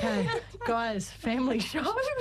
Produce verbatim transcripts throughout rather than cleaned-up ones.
Okay, guys, family show.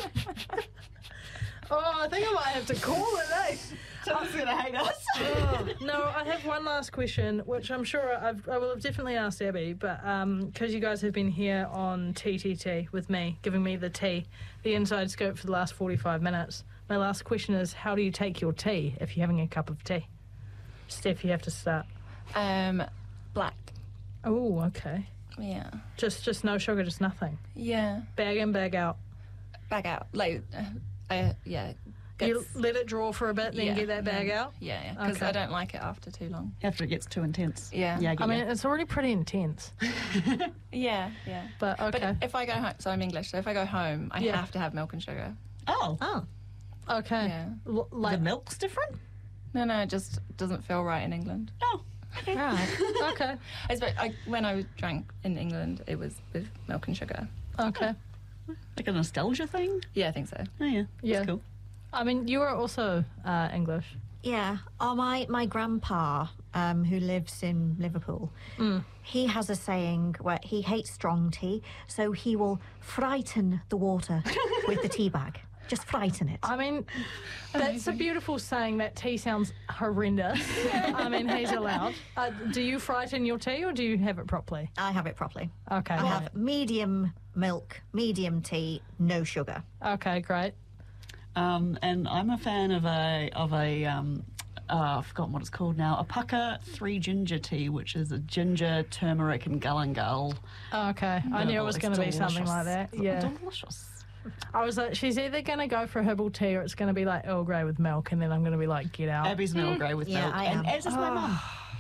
Oh, I think I might have to call it, eh? Someone's going to hate us. Oh, no, I have one last question, which I'm sure I've, I will have definitely asked Abby, but because um, you guys have been here on T T T with me, giving me the tea, the inside scoop for the last forty-five minutes, my last question is, how do you take your tea if you're having a cup of tea? Steph, you have to start. Um, black. Oh, okay. Yeah. Just just no sugar, just nothing. Yeah. Bag in, bag out. Bag out. Like, uh, I, yeah. You Gets, let it draw for a bit, then yeah, get that bag yeah, out? Yeah, yeah. Because Okay. I don't like it after too long. After it gets too intense. Yeah. Yeah, I, get I mean, you. it's already pretty intense, Yeah, yeah. but okay. But if I go home, so I'm English, so if I go home, I Yeah. have to have milk and sugar. Oh, Oh, okay. Yeah. L- like, the milk's different? No, no, it just doesn't feel right in England. Oh, right. okay. I suppose I, when I drank in England, it was with milk and sugar. Okay. like a nostalgia thing? Yeah, I think so. Oh, yeah. Yeah. That's cool. I mean, you are also uh, English. Yeah. Oh, my, my grandpa, um, who lives in Liverpool, Mm. he has a saying where he hates strong tea, so he will frighten the water with the tea bag. Just frighten it. I mean, that's a beautiful saying. That tea sounds horrendous. I mean, he's allowed. Uh, do you frighten your tea or do you have it properly? I have it properly. Okay. I right. have medium milk, medium tea, no sugar. Okay, great. Um, and I'm a fan of a of a um, uh, I've forgotten what it's called now. A pucker three ginger tea, which is a ginger, turmeric, and galangal. Okay, I knew it was going to be something like that. Yeah, delicious. I was like, she's either going to go for herbal tea or it's going to be like Earl Grey with milk, and then I'm going to be like, get out. Abby's an Earl Grey with Yeah, milk, I and am. as is my mum.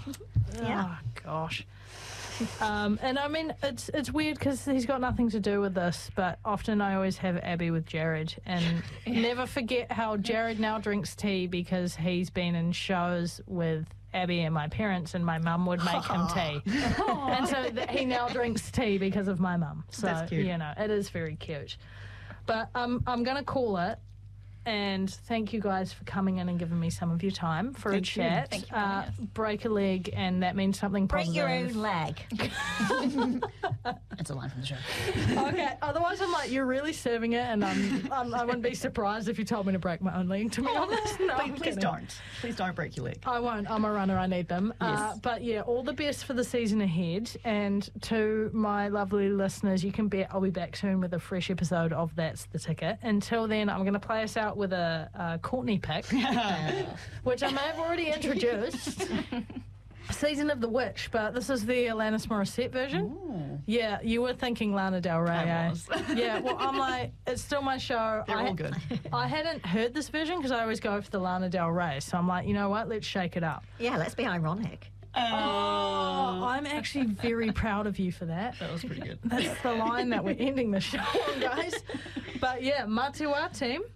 Yeah. Oh gosh. Um, and I mean, it's it's weird because he's got nothing to do with this, but often I always have Abby with Jared, and never forget how Jared now drinks tea because he's been in shows with Abby and my parents, and my mum would make him tea, and so th- he now drinks tea because of my mum. So That's cute. you know, it is very cute. But um, I'm going to call it. And thank you guys for coming in and giving me some of your time for Thank a you. chat. Thank you for uh, having us. break a leg, and that means something Break positive. your own leg. That's a line from the show. Okay, otherwise I'm like, you're really serving it, and I'm, I'm, I wouldn't be surprised if you told me to break my own leg, to be honest. No, I'm please, please kidding. don't. Please don't break your leg. I won't. I'm a runner. I need them. Uh, Yes. but yeah, all the best for the season ahead. And to my lovely listeners, you can bet I'll be back soon with a fresh episode of That's the Ticket. Until then, I'm going to play us out with a, a Courtney pick, which I may have already introduced. Season of the Witch, but this is the Alanis Morissette version. Ooh. Yeah, you were thinking Lana Del Rey. I eh? was. Yeah, well, I'm like, it's still my show. They're I, all good. I hadn't heard this version because I always go for the Lana Del Rey. So I'm like, you know what? Let's shake it up. Yeah, let's be ironic. Oh, I'm actually very proud of you for that. That was pretty good. That's the line that we're ending the show on, guys. But yeah, Matiwa team.